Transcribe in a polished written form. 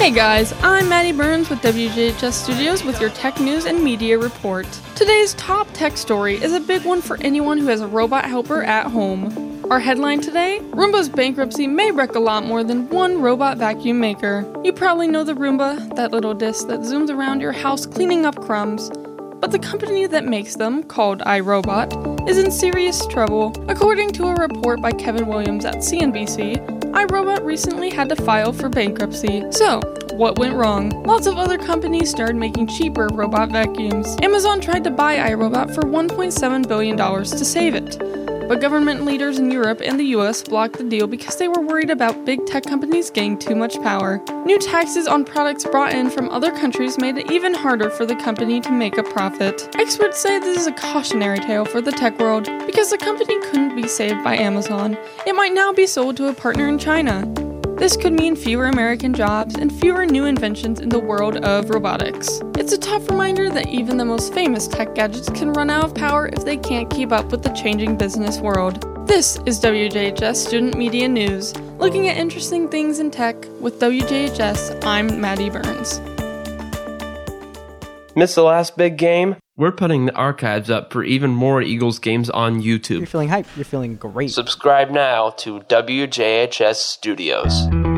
Hey guys, I'm Maddie Burns with WJHS Studios with your tech news and media report. Today's top tech story is a big one for anyone who has a robot helper at home. Our headline today, Roomba's bankruptcy may wreck a lot more than one robot vacuum maker. You probably know the Roomba, that little disc that zooms around your house cleaning up crumbs. But the company that makes them, called iRobot, is in serious trouble. According to a report by Kevin Williams at CNBC, iRobot recently had to file for bankruptcy. So, what went wrong? Lots of other companies started making cheaper robot vacuums. Amazon tried to buy iRobot for $1.7 billion to save it. But government leaders in Europe and the US blocked the deal because they were worried about big tech companies getting too much power. New taxes on products brought in from other countries made it even harder for the company to make a profit. Experts say this is a cautionary tale for the tech world because the company couldn't be saved by Amazon. It might now be sold to a partner in China. This could mean fewer American jobs and fewer new inventions in the world of robotics. It's a tough reminder that even the most famous tech gadgets can run out of power if they can't keep up with the changing business world. This is WJHS Student Media News. Looking at interesting things in tech with WJHS, I'm Maddie Burns. Missed the last big game? We're putting the archives up for even more Eagles games on YouTube. You're feeling hype. You're feeling great. Subscribe now to WJHS Studios.